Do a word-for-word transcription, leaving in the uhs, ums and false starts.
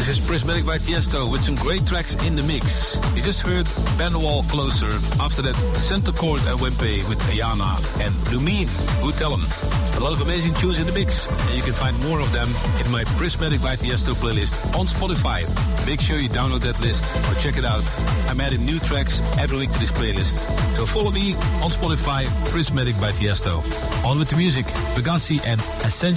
This is Prismatic by Tiesto with some great tracks in the mix. You just heard Ben Wall Closer. After that, Center Court and Wempe with Ayana and Lumine, Who Tell 'em. A lot of amazing tunes in the mix, and you can find more of them in my Prismatic by Tiesto playlist on Spotify. Make sure you download that list or check it out. I'm adding new tracks every week to this playlist. So follow me on Spotify, Prismatic by Tiesto. On with the music, Bugatti and Essential.